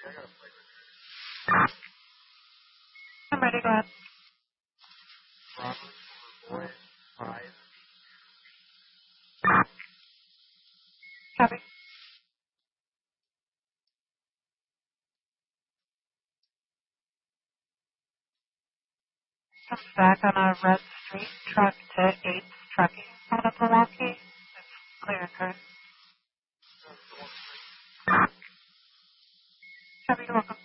I'm ready, go ahead. Copy. Comes back on a red street, truck to 8th Trucking out of Milwaukee. It's clear, correct? Copy, you're welcome.